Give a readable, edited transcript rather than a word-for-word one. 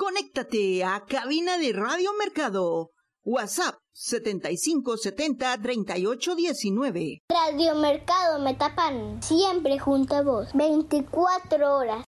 Conéctate a cabina de Radio Mercado. WhatsApp 7570-3819. Radio Mercado Metapan, siempre junto a vos, 24 horas.